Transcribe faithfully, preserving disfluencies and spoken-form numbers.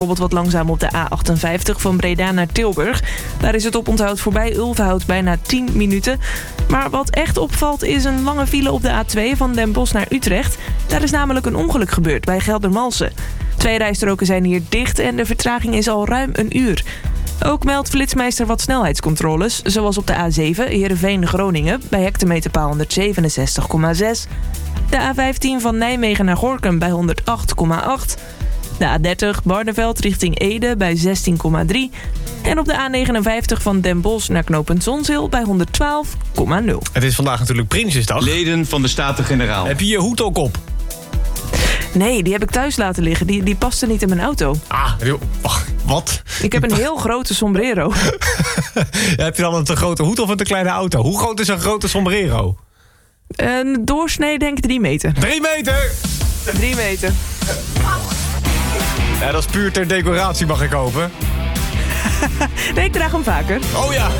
bijvoorbeeld wat langzaam op de A achtenvijftig van Breda naar Tilburg. Daar is het oponthoud voorbij Ulvenhout bijna tien minuten. Maar wat echt opvalt is een lange file op de A twee van Den Bosch naar Utrecht. Daar is namelijk een ongeluk gebeurd bij Geldermalsen. Twee rijstroken zijn hier dicht en de vertraging is al ruim een uur. Ook meldt Flitsmeister wat snelheidscontroles, zoals op de A zeven Heerenveen-Groningen bij hectometerpaal honderdzevenenzestig komma zes. De A vijftien van Nijmegen naar Gorinchem bij honderdacht komma acht. De A dertig Barneveld richting Ede bij zestien komma drie. En op de A negenenvijftig van Den Bosch naar knooppunt Zonzeel bij honderdtwaalf komma nul. Het is vandaag natuurlijk Prinsjesdag. Leden van de Staten-Generaal. Heb je je hoed ook op? Nee, die heb ik thuis laten liggen. Die, die paste niet in mijn auto. Ah, ach, wat? Ik heb een heel grote sombrero. Heb je dan een te grote hoed of een te kleine auto? Hoe groot is een grote sombrero? Een doorsnee denk ik drie meter. Drie meter! Drie meter. Ja, dat is puur ter decoratie, mag ik hopen. Nee, ik draag hem vaker. Oh ja!